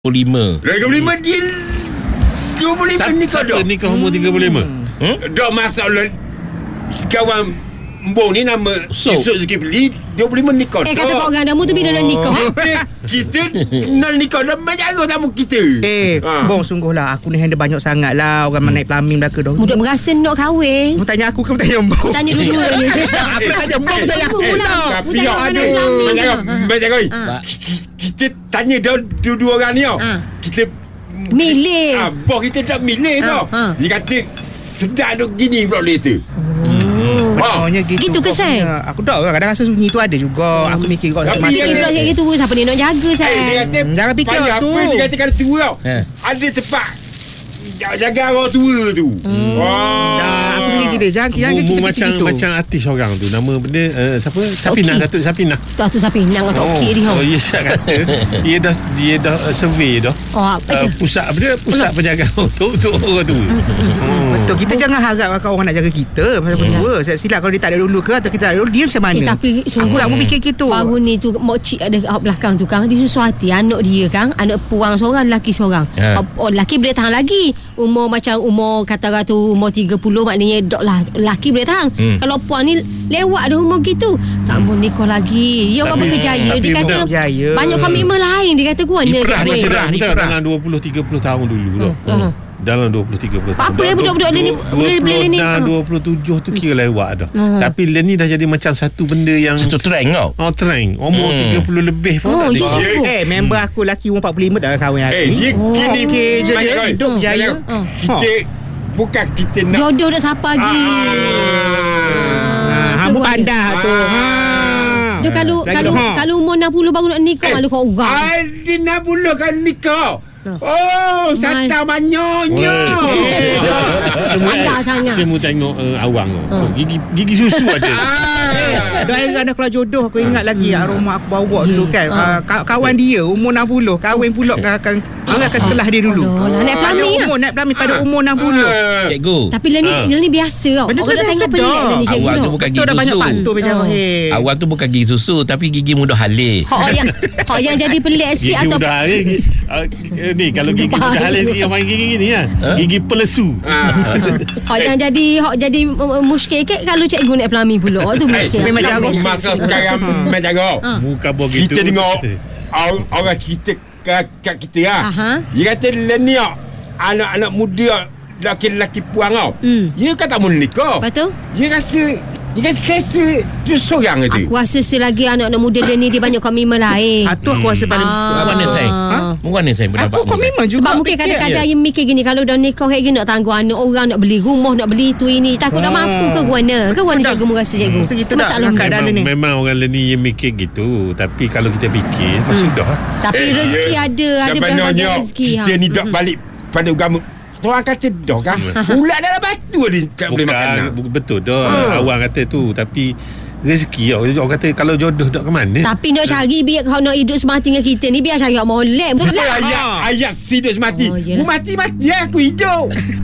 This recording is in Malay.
25 dia 25 nikah dah. Siapa nikah umur 35? Dah masalah kawan Mbong ni nama Esok Zulkifli 25 nikah dah. Kata orang damu tu bila nak nikah. Kita nak nikah dah menjaga tamu kita. Bong sungguhlah aku ni handle banyak sangat lah orang naik pelamin belaka dah. Mudah berasa nak kahwin. Mu tanya aku ke mu tanya Bong? Tanya dua-dua ni. Aku nak tanya Bong tanya aku pula. Tapi menjaga kita tanya dah dua orang ni. Kita milih. Bos kita tak milih tau. Dia kata sedap duk gini pula dia tu. Maknanya gitu ke Sai? Aku tak kadang rasa sunyi tu ada juga. Aku mikir kau satu masa. Fikir pula gitu. Siapa ni nak jaga Sai? Dia kata jangan fikir tu. Apa dia kata kalau tua tau. Ada tempat jaga orang tua tu. Aku fikir gini jangan kita gitu. Macam artis orang tu. Nama benda siapa? Sapinah, Datuk Sapinah. Datuk Sapinah atau okey dia. Oh, Syak kata dia dah survey dah. Pusat apa dia? Pusat penjagaan untuk orang tua. Betul. Kita jangan harap orang nak jaga kita pasal berdua. Saya silap kalau dia tak ada dulu ke atau kita tak ada dulu dia macam mana? Tapi sungguh aku fikir gitu. Baru ni tu mak cik ada kat belakang tu kan. Dia susah hati anak dia kan. Anak perempuan seorang, lelaki seorang. Lelaki boleh tahan lagi. Umur kata tu umur 30 maknanya dok lah lelaki boleh tahan. Kalau puan ni lewat dah umur gitu tak mau nikah lagi. Dia orang berkejaya. Dia kata banyak komitmen lain. Dia kata guna dalam 20-30 tahun dulu dalam 20-30 tahun. Apa yang budak-budak ni boleh ni 27 tu kira lewat dah. Tapi ni dah jadi macam satu benda yang satu trend tau. Trend umur 30 lebih pun tak ada. Member aku lelaki umur 45 tak kahwin lagi. Gini je dia hidup berjaya. Kita bukan kita nak jodoh dah siapa lagi. Hamba pandai tu. Dia kalau umur 60 baru nak nikah malu kau orang. Dia 60 kan nikah. Satan banyaknya. Saya mau tengok awang gigi susu ada. Doa ada kalau jodoh aku ingat lagi aroma aku bawa dulu kan. Kawan dia umur 60 kahwin pula akan sekolah dia dulu. Naik pelamin naik pelamin pada umur 60. Cikgu. Tapi ni biasa tau. Benda tu dah sedap. Awang tu bukan gigi susu. Banyak faktor awang tu bukan gigi susu tapi gigi mudah halil. Hak yang jadi pelik sikit atau mudah halil. Ni kalau gigi mudah halil yang main gigi gini kan. Gigi pelesu. Hak yang jadi muskil ke kalau cikgu naik pelamin pula. Tu muskil. Memang jago masa sekarang memang jago. Muka begitu. Kita tengok orang cerita kat kita dia kata ni anak-anak muda lelaki puang tau. Dia kan tak mau nikah. Betul. Dia rasa dia seorang tu. Aku rasa selagi anak-anak muda dia ni dia banyak komitmen lain. Itu aku rasa paling Mana saya? Mana saya pendapat aku komitmen juga. Sebab mungkin kadang-kadang yang mikir gini, kalau dah nikah kayak gini nak tanggung anak orang, nak beli rumah, nak beli tu ini, takut tak mampu ke guana? Ke guana cikgu mu rasa cikgu? Masalah keadaan ni. Memang orang ni yang mikir gitu. Tapi kalau kita fikir sudah. Tapi rezeki ada berbagai rezeki. Kita ni tak balik pada agama. Orang kata dah kan ulat dalam batu dia tak boleh makan. Betul dah. Awang kata tu. Tapi rezeki orang kata kalau jodoh tak ke mana. Tapi nak cari biar kau nak hidup semati dengan kita ni, biar cari molek. Ayat hidup semati. Mati aku hidup.